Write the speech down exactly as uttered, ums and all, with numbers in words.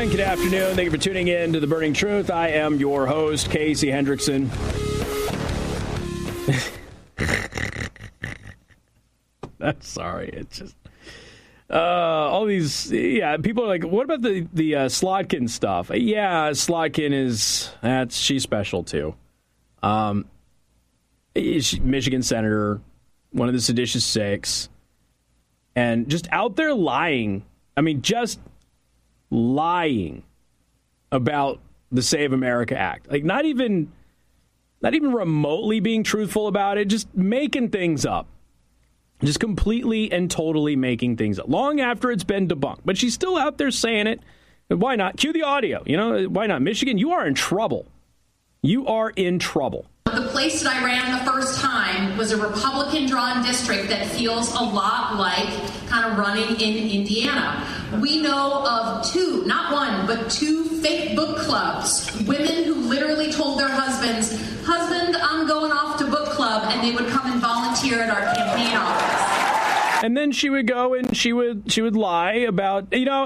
And good afternoon. Thank you for tuning in to The Burning Truth. I am your host, Casey Hendrickson. I'm sorry. It's just uh, all these. Yeah, people are like, "What about the the uh, Slotkin stuff?" Yeah, Slotkin is that's she's special too. Um, she's Michigan senator, one of the seditious six, and just out there lying. I mean, just lying about the Save America Act. Like, not even, not even remotely being truthful about it. Just making things up. Just completely and totally making things up. Long after it's been debunked. But she's still out there saying it. Why not? Cue the audio. You know, why not? Michigan, you are in trouble. You are in trouble. The place that I ran the first time was a Republican-drawn district that feels a lot like kind of running in Indiana. We know of two, not one, but two fake book clubs. Women who literally told their husbands, "Husband, I'm going off to book club," and they would come and volunteer at our campaign office. And then she would go and she would she would lie about, you know,